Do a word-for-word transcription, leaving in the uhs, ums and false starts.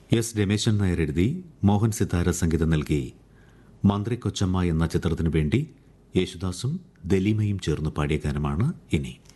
S Rameshan Nair എഴുതി മോഹൻ സിതാര സംഗീതം നൽകി മന്ത്രി കൊച്ചമ്മ എന്ന ചിത്രത്തിനു വേണ്ടി യേശുദാസും ദലീമയും ചേർന്ന് പാടിയ ഗാനമാണ് ഇനി.